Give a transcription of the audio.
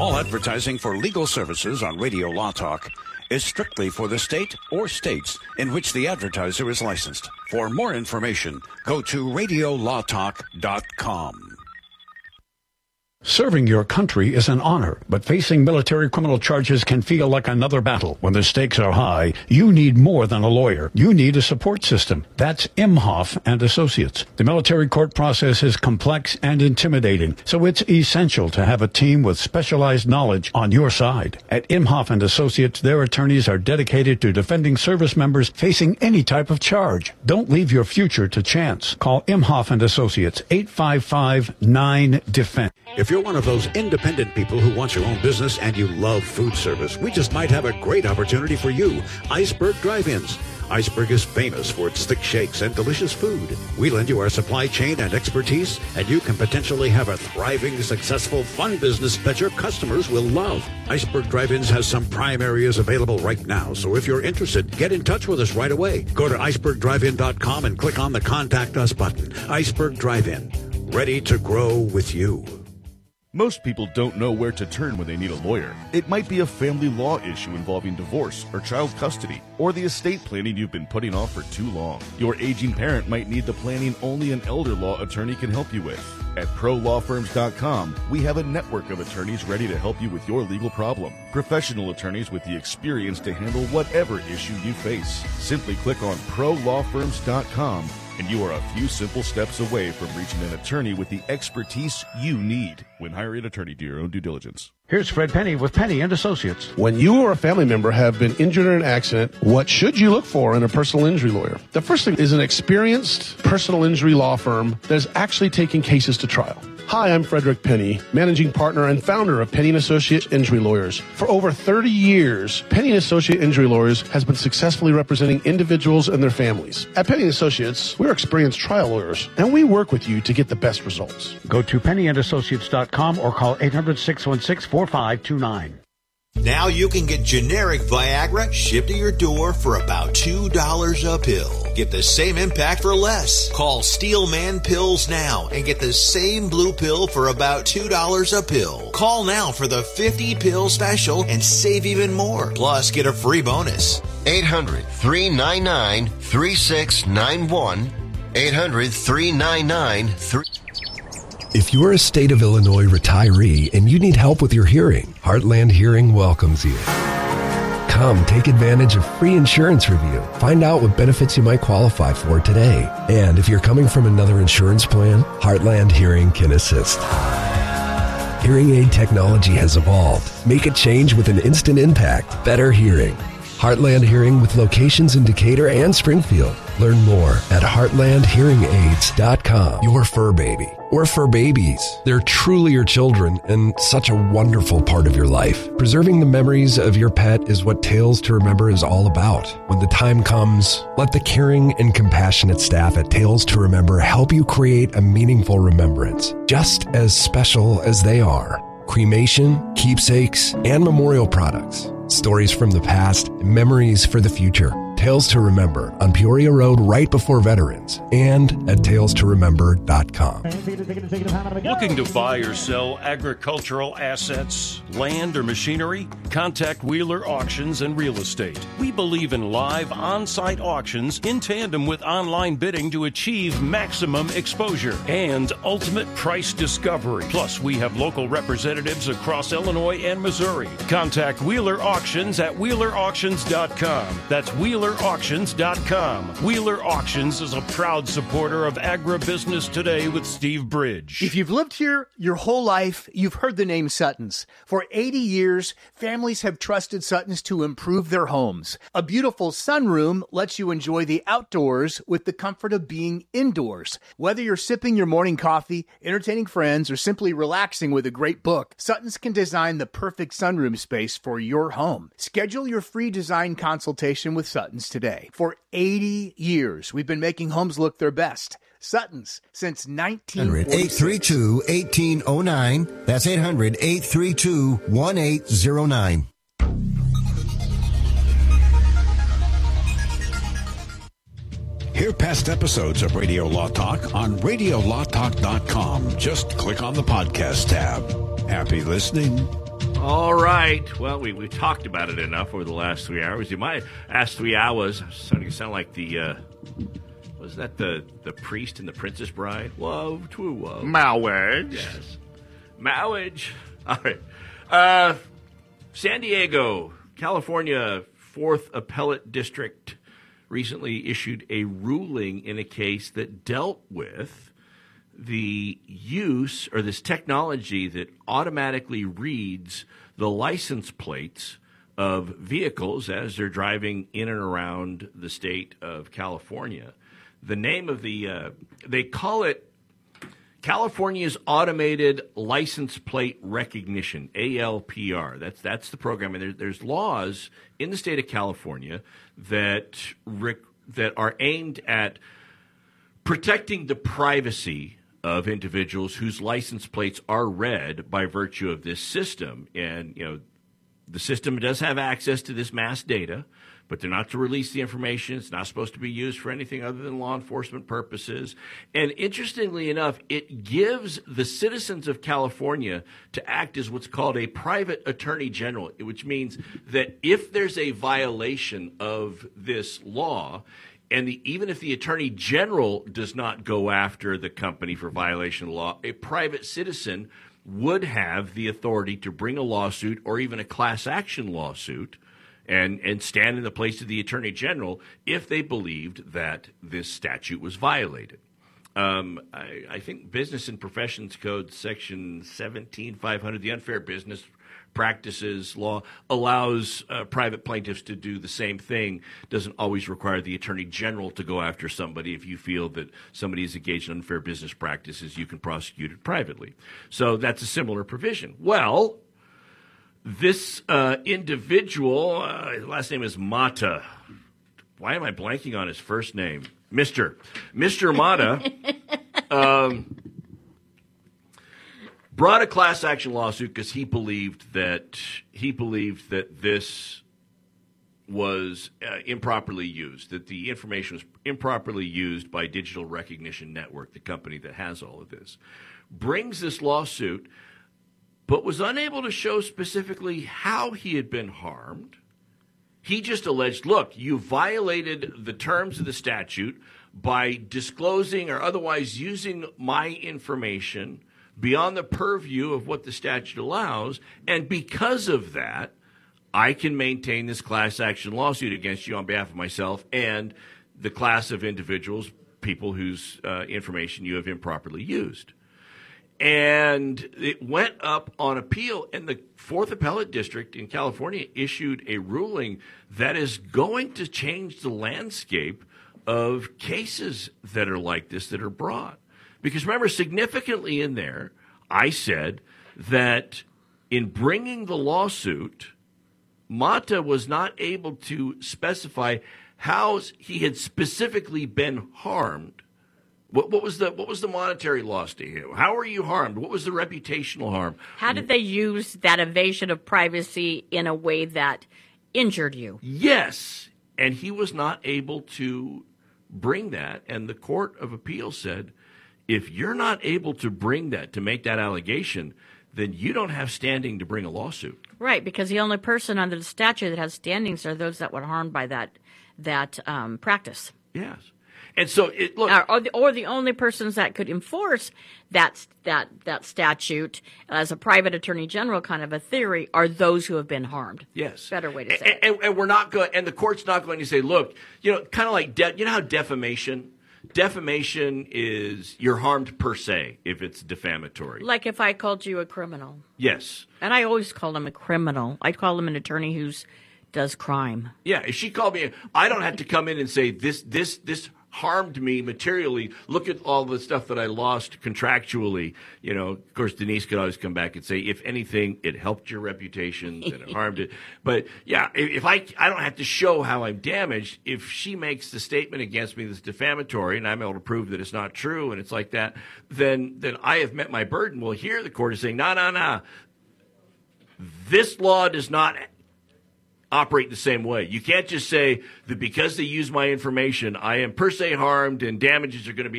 All advertising for legal services on Radio Law Talk is strictly for the state or states in which the advertiser is licensed. For more information, go to radiolawtalk.com. Serving your country is an honor, but facing military criminal charges can feel like another battle. When the stakes are high, you need more than a lawyer. You need a support system. That's Imhoff and Associates. The military court process is complex and intimidating, so it's essential to have a team with specialized knowledge on your side. At Imhoff and Associates, their attorneys are dedicated to defending service members facing any type of charge. Don't leave your future to chance. Call Imhoff and Associates, 855-9-DEFEND. If you're one of those independent people who wants your own business and you love food service, we just might have a great opportunity for you. Iceberg Drive-Ins. Iceberg is famous for its thick shakes and delicious food. We lend you our supply chain and expertise, and you can potentially have a thriving, successful, fun business that your customers will love. Iceberg Drive-Ins has some prime areas available right now, so if you're interested, get in touch with us right away. Go to icebergdrivein.com and click on the Contact Us button. Iceberg Drive-In, ready to grow with you. Most people don't know where to turn when they need a lawyer. It might be a family law issue involving divorce or child custody, or the estate planning you've been putting off for too long. Your aging parent might need the planning only an elder law attorney can help you with. At ProLawFirms.com, we have a network of attorneys ready to help you with your legal problem. Professional attorneys with the experience to handle whatever issue you face. Simply click on ProLawFirms.com and you are a few simple steps away from reaching an attorney with the expertise you need. When hiring an attorney, do your own due diligence. Here's Fred Penny with Penny and Associates. When you or a family member have been injured in an accident, what should you look for in a personal injury lawyer? The first thing is an experienced personal injury law firm that is actually taking cases to trial. Hi, I'm Frederick Penny, managing partner and founder of Penny & Associate Injury Lawyers. For over 30 years, Penny & Associate Injury Lawyers has been successfully representing individuals and their families. At Penny & Associates, we're experienced trial lawyers, and we work with you to get the best results. Go to PennyandAssociates.com or call 800-616-4529. Now you can get generic Viagra shipped to your door for about $2 a pill. Get the same impact for less. Call Steelman Pills now and get the same blue pill for about $2 a pill. Call now for the 50-pill special and save even more. Plus, get a free bonus. 800-399-3691. 800-399-3691. If you're a state of Illinois retiree and you need help with your hearing, Heartland Hearing welcomes you. Come take advantage of free insurance review. Find out what benefits you might qualify for today. And if you're coming from another insurance plan, Heartland Hearing can assist. Hearing aid technology has evolved. Make a change with an instant impact. Better hearing. Heartland Hearing with locations in Decatur and Springfield. Learn more at heartlandhearingaids.com. Your fur baby or fur babies. They're truly your children and such a wonderful part of your life. Preserving the memories of your pet is what Tales to Remember is all about. When the time comes, let the caring and compassionate staff at Tales to Remember help you create a meaningful remembrance, just as special as they are. Cremation, keepsakes, and memorial products. Stories from the past, memories for the future. Tales to Remember on Peoria Road right before Veterans and at talestoremember.com. Looking to buy or sell agricultural assets, land, or machinery? Contact Wheeler Auctions and Real Estate. We believe in live on-site auctions in tandem with online bidding to achieve maximum exposure and ultimate price discovery. Plus, we have local representatives across Illinois and Missouri. Contact Wheeler Auctions at WheelerAuctions.com. That's WheelerAuctions.com. Wheeler Auctions is a proud supporter of Agribusiness Today with Steve Bridge. If you've lived here your whole life, you've heard the name Sutton's. For 80 years, families have trusted Sutton's to improve their homes. A beautiful sunroom lets you enjoy the outdoors with the comfort of being indoors. Whether you're sipping your morning coffee, entertaining friends, or simply relaxing with a great book, Sutton's can design the perfect sunroom space for your home. Schedule your free design consultation with Sutton's today. For 80 years, we've been making homes look their best. Sutton's since 1946. 832-1809. That's 800-832-1809. Hear past episodes of Radio Law Talk on radiolawtalk.com. Just click on the podcast tab. Happy listening. All right. Well, we talked about it enough over the last 3 hours. You might ask 3 hours. Starting to sound like the was that the priest in The Princess Bride? Love to love. Marriage. Yes. Marriage. All right. San Diego, California, 4th Appellate District recently issued a ruling in a case that dealt with the use or this technology that automatically reads the license plates of vehicles as they're driving in and around the state of California. The name of they call it California's Automated License Plate Recognition, ALPR. That's the program. And there's laws in the state of California that are aimed at protecting the privacy of individuals whose license plates are read by virtue of this system. And, the system does have access to this mass data, but they're not to release the information. It's not supposed to be used for anything other than law enforcement purposes. And interestingly enough, it gives the citizens of California to act as what's called a private attorney general, which means that if there's a violation of this law, and even if the attorney general does not go after the company for violation of the law, a private citizen would have the authority to bring a lawsuit or even a class action lawsuit and stand in the place of the attorney general if they believed that this statute was violated. I think Business and Professions Code Section 17500, the Unfair Business Practices Law, allows private plaintiffs to do the same thing. Doesn't always require the attorney general to go after somebody. If you feel that somebody is engaged in unfair business practices, you can prosecute it privately. So that's a similar provision. Well, this individual, last name is Mata. Why am I blanking on his first name? Mr. Mata brought a class action lawsuit because he believed that this was improperly used, that the information was improperly used by Digital Recognition Network, the company that has all of this. Brings this lawsuit, but was unable to show specifically how he had been harmed. He just alleged, look, you violated the terms of the statute by disclosing or otherwise using my information beyond the purview of what the statute allows, and because of that, I can maintain this class action lawsuit against you on behalf of myself and the class of individuals, people whose information you have improperly used. And it went up on appeal, and the 4th Appellate District in California issued a ruling that is going to change the landscape of cases that are like this that are brought. Because remember, significantly in there, I said that in bringing the lawsuit, Mata was not able to specify how he had specifically been harmed. What was the monetary loss to him? How were you harmed? What was the reputational harm? How did they use that evasion of privacy in a way that injured you? Yes, and he was not able to bring that, and the Court of Appeals said, if you're not able to bring that, to make that allegation, then you don't have standing to bring a lawsuit. Right, because the only person under the statute that has standings are those that were harmed by that practice. Yes. And so, or the only persons that could enforce that statute as a private attorney general kind of a theory are those who have been harmed. Yes, better way to say it. And we're not going, and the court's not going to say, look, kind of like how defamation. Defamation is you're harmed per se if it's defamatory. Like if I called you a criminal. Yes. And I always call him a criminal. I call him an attorney who does crime. Yeah, if she called me, I don't have to come in and say this harmed me materially. Look at all the stuff that I lost contractually. Of course, Denise could always come back and say, if anything, it helped your reputation and it harmed it. But yeah, if I don't have to show how I'm damaged. If she makes the statement against me that's defamatory and I'm able to prove that it's not true and it's like that, then I have met my burden. Well, here the court is saying, no. This law does not operate the same way. You can't just say that because they use my information, I am per se harmed and damages are going to be